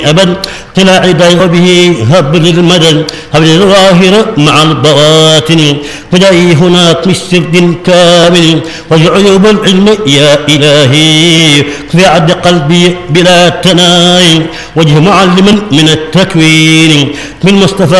أبد طلع عداي وبه هب للمدد هب للظاهر مع البواطن فدعي هناك للسرد كامل وعيوب العلم يا إلهي في عد قلبي بلا تناي وجه معلم من التكوين من مصطفى